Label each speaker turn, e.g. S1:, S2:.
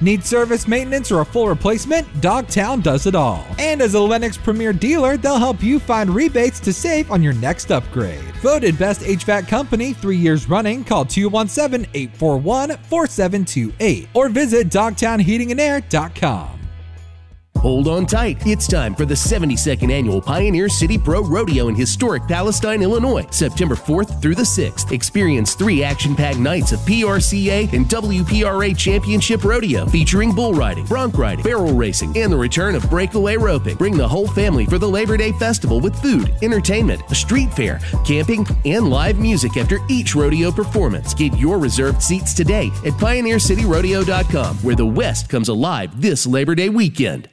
S1: Need service, maintenance, or a full replacement? Dogtown does it all. And as a Lennox Premier dealer, they'll help you find rebates to save on your next upgrade. Voted Best HVAC Company 3 years running, call 217-841-4728 or visit dogtownheatingandair.com.
S2: Hold on tight. It's time for the 72nd Annual Pioneer City Pro Rodeo in historic Palestine, Illinois, September 4th through the 6th. Experience 3 action-packed nights of PRCA and WPRA Championship Rodeo featuring bull riding, bronc riding, barrel racing, and the return of breakaway roping. Bring the whole family for the Labor Day Festival with food, entertainment, a street fair, camping, and live music after each rodeo performance. Get your reserved seats today at PioneerCityRodeo.com, where the West comes alive this Labor Day weekend.